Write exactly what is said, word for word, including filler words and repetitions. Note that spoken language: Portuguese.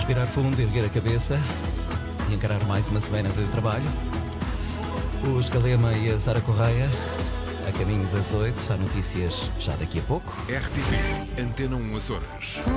respirar fundo, erguer a cabeça e encarar mais uma semana de trabalho. O Escalema e a Sara Correia, a caminho das oito, há notícias já daqui a pouco. R T P, Antena um Açores.